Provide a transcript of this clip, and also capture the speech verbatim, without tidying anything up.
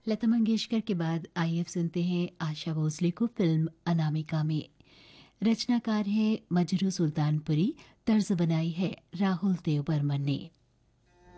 लता मंगेशकर के बाद आइए अब सुनते हैं आशा भोसले को फिल्म अनामिका में। रचनाकार है मजरू सुल्तानपुरी, तर्ज बनाई है राहुल देव बर्मन ने।